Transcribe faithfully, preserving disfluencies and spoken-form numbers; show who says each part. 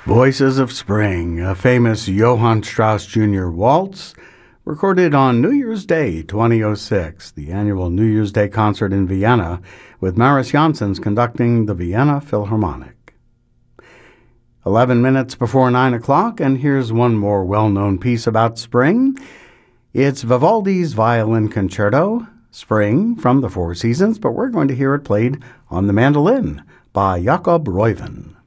Speaker 1: Voices of Spring, a famous Johann Strauss Junior waltz, recorded on New Year's Day twenty oh six, the annual New Year's Day concert in Vienna, with Maris Janssens conducting the Vienna Philharmonic. Eleven minutes before nine o'clock, and here's one more well-known piece about spring. It's Vivaldi's Violin Concerto, Spring, from the Four Seasons, but we're going to hear it played on the mandolin by Jakob Reuven.